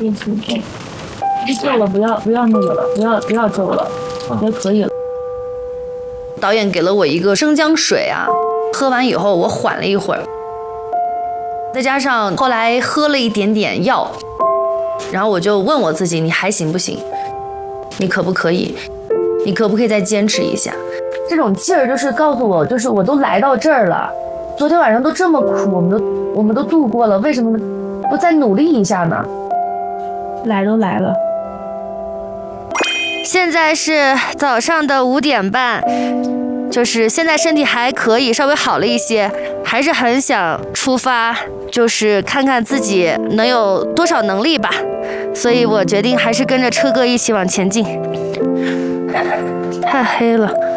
够了，不要那个了，不要粥了，我觉得可以了。 导演给了我一个生姜水啊，喝完以后我缓了一会儿，再加上后来喝了一点点药，然后我就问我自己，你还行不行？你可不可以？你可不可以再坚持一下？这种劲儿就是告诉我，就是我都来到这儿了，昨天晚上都这么苦，我们都度过了，为什么不再努力一下呢？ 来都来了。 现在是早上的5点半，就是现在身体还可以，稍微好了一些，还是很想出发，就是看看自己能有多少能力吧。所以我决定还是跟着车哥一起往前进。太黑了。